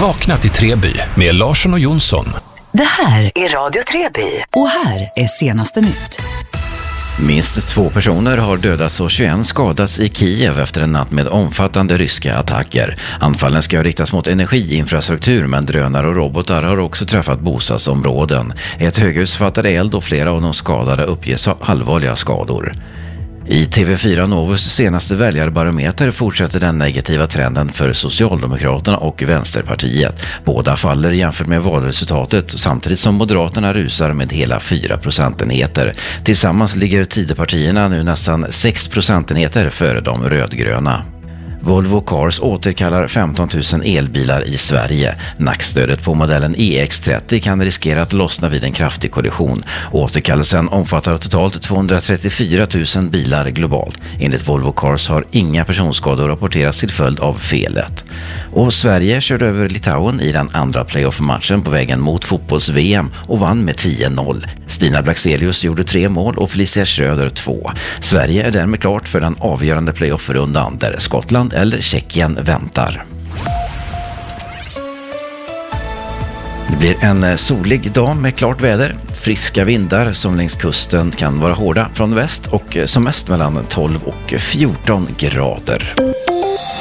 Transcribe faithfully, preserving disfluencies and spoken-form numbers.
Vakna till Treby med Larsson och Jonsson. Det här är Radio Treby och här är senaste nytt. Minst två personer har dödats och tjugoett skadats i Kiev efter en natt med omfattande ryska attacker. Anfallen ska riktas mot energiinfrastruktur, men drönare och robotar har också träffat bostadsområden. Ett höghus fattade eld och flera av de skadade uppges ha allvarliga skador. I T V fyra Novus senaste väljarbarometer fortsätter den negativa trenden för Socialdemokraterna och Vänsterpartiet. Båda faller jämfört med valresultatet, samtidigt som Moderaterna rusar med hela fyra procentenheter. Tillsammans ligger Tidöpartierna nu nästan sex procentenheter före de rödgröna. Volvo Cars återkallar femton tusen elbilar i Sverige. Nackstödet på modellen E X trettio kan riskera att lossna vid en kraftig kollision. Återkallelsen omfattar totalt tvåhundratrettiofyra tusen bilar globalt. Enligt Volvo Cars har inga personskador rapporterats till följd av felet. Och Sverige körde över Litauen i den andra playoff-matchen på vägen mot fotbolls-V M och vann med tio noll. Stina Blaxelius gjorde tre mål och Felicia Schröder två. Sverige är därmed klart för den avgörande playoff-rundan där Skottland eller Tjeckien väntar. Det blir en solig dag med klart väder, friska vindar som längs kusten kan vara hårda från väst och som mest mellan tolv och fjorton grader.